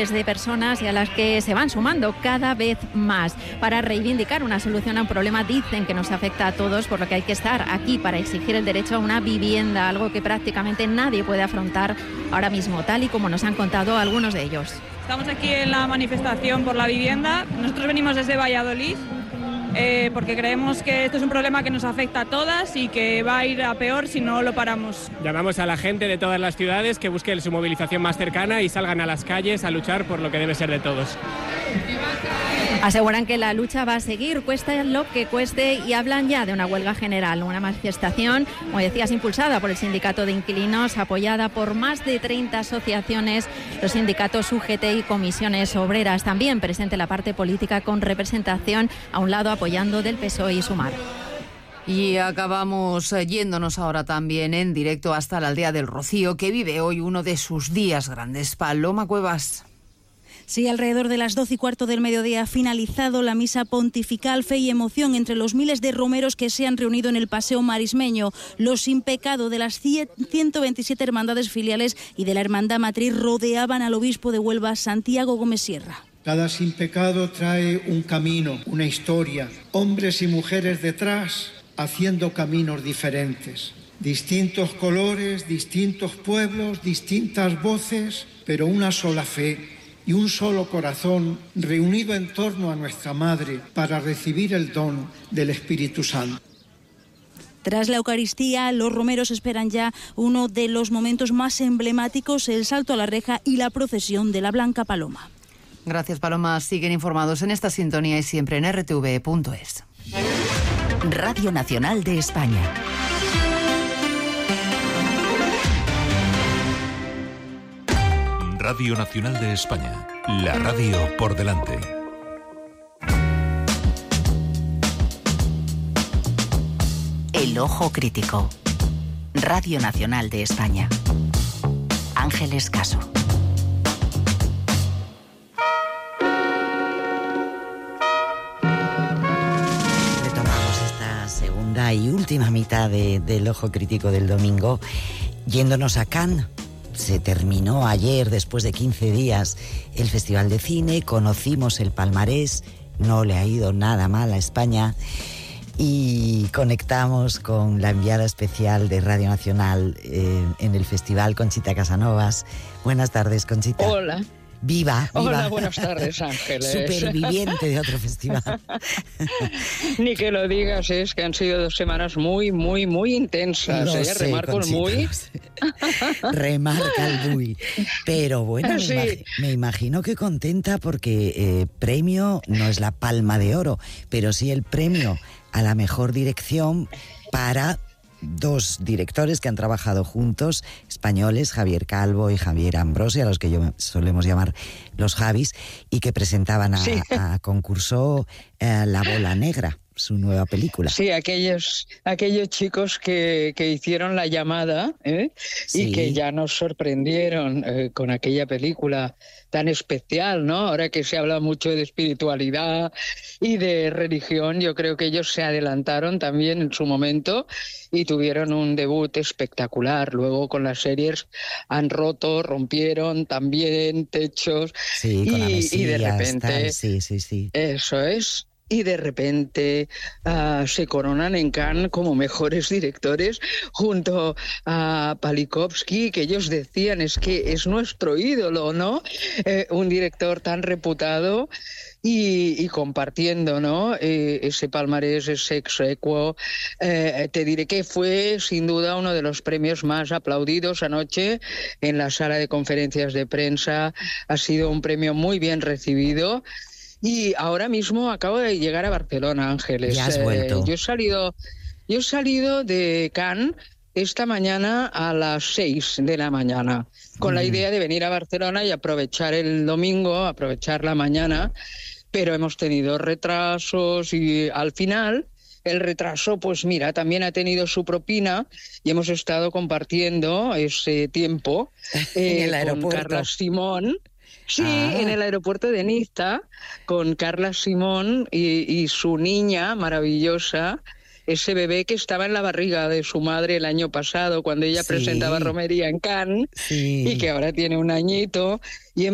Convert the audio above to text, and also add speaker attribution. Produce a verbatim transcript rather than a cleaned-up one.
Speaker 1: miles de personas y a las que se van sumando cada vez más para reivindicar una solución a un problema. Dicen que nos afecta a todos, por lo que hay que estar aquí para exigir el derecho a una vivienda, algo que prácticamente nadie puede afrontar ahora mismo, tal y como nos han contado algunos de ellos.
Speaker 2: Estamos aquí en la manifestación por la vivienda. Nosotros venimos desde Valladolid eh, porque creemos que esto es un problema que nos afecta a todas y que va a ir a peor si no lo paramos.
Speaker 3: Llamamos a la gente de todas las ciudades que busquen su movilización más cercana y salgan a las calles a luchar por lo que debe ser de todos.
Speaker 1: Aseguran que la lucha va a seguir, cueste lo que cueste, y hablan ya de una huelga general, una manifestación, como decías, impulsada por el Sindicato de Inquilinos, apoyada por más de treinta asociaciones, los sindicatos U G T y comisiones obreras. También presente la parte política con representación a un lado apoyando del P S O E y Sumar.
Speaker 4: Y acabamos yéndonos ahora también en directo hasta la aldea del Rocío, que vive hoy uno de sus días grandes. Paloma Cuevas.
Speaker 5: Sí, alrededor de las doce y cuarto del mediodía ha finalizado la misa pontifical. Fe y emoción entre los miles de romeros que se han reunido en el Paseo Marismeño. Los sin pecado de las ciento veintisiete hermandades filiales y de la Hermandad Matriz rodeaban al obispo de Huelva, Santiago Gómez Sierra.
Speaker 6: Cada sin pecado trae un camino, una historia, hombres y mujeres detrás haciendo caminos diferentes. Distintos colores, distintos pueblos, distintas voces, pero una sola fe y un solo corazón reunido en torno a nuestra Madre para recibir el don del Espíritu Santo.
Speaker 5: Tras la Eucaristía, los romeros esperan ya uno de los momentos más emblemáticos, el salto a la reja y la procesión de la Blanca Paloma.
Speaker 4: Gracias, Paloma. Siguen informados en esta sintonía y siempre en R T V punto es.
Speaker 7: Radio Nacional de España.
Speaker 8: Radio Nacional de España, la radio por delante.
Speaker 7: El Ojo Crítico. Radio Nacional de España. Ángeles Caso.
Speaker 9: Retomamos esta segunda y última mitad de, del Ojo Crítico del domingo, yéndonos a Cannes. Se terminó ayer, después de quince días, el Festival de Cine, conocimos el palmarés, no le ha ido nada mal a España, y conectamos con la enviada especial de Radio Nacional eh, en el festival, Conchita Casanovas. Buenas tardes, Conchita.
Speaker 10: Hola.
Speaker 9: Viva, viva.
Speaker 10: Hola, buenas tardes, Ángeles.
Speaker 9: Superviviente de otro festival.
Speaker 10: Ni que lo digas, es que han sido dos semanas muy, muy, muy intensas.
Speaker 9: No
Speaker 10: ¿eh?
Speaker 9: sé,
Speaker 10: Remarco el muy.
Speaker 9: Remarca el muy. Pero bueno,
Speaker 10: Sí.
Speaker 9: me, imag- me imagino que contenta porque eh, premio no es la Palma de Oro, pero sí el premio a la mejor dirección para dos directores que han trabajado juntos, españoles, Javier Calvo y Javier Ambrosi, a los que yo solemos llamar los Javis, y que presentaban a,
Speaker 10: Sí.
Speaker 9: a concurso eh, La Bola Negra, su nueva película.
Speaker 10: Sí, aquellos, aquellos chicos que, que hicieron La Llamada, ¿eh?
Speaker 9: Sí.
Speaker 10: Y que ya nos sorprendieron eh, con aquella película tan especial, ¿no? Ahora que se habla mucho de espiritualidad y de religión, yo creo que ellos se adelantaron también en su momento y tuvieron un debut espectacular. Luego con las series han roto, rompieron también techos.
Speaker 9: Sí, con
Speaker 10: y,
Speaker 9: la
Speaker 10: y de
Speaker 9: Mesías,
Speaker 10: repente,
Speaker 9: tal, sí, sí, sí.
Speaker 10: eso es. Y de repente uh, se coronan en Cannes como mejores directores junto a Palikovsky, que ellos decían es que es nuestro ídolo, ¿no? Eh, un director tan reputado y, y compartiendo, ¿no? Eh, ese palmarés, ese ex aequo. Eh, te diré que fue sin duda uno de los premios más aplaudidos anoche en la sala de conferencias de prensa. Ha sido un premio muy bien recibido. Y ahora mismo acabo de llegar a Barcelona, Ángeles.
Speaker 9: Ya has vuelto.
Speaker 10: Eh, yo he salido, yo he salido de Cannes esta mañana a las seis de la mañana, con mm. la idea de venir a Barcelona y aprovechar el domingo, aprovechar la mañana, pero hemos tenido retrasos y al final el retraso, pues mira, también ha tenido su propina y hemos estado compartiendo ese tiempo eh,
Speaker 9: en el aeropuerto.
Speaker 10: Con Carla Simón. Sí,
Speaker 9: ah.
Speaker 10: en el aeropuerto de Niza, con Carla Simón y, y su niña maravillosa, ese bebé que estaba en la barriga de su madre el año pasado, cuando ella
Speaker 9: sí.
Speaker 10: presentaba romería en Cannes,
Speaker 9: sí.
Speaker 10: y que ahora tiene un añito. Y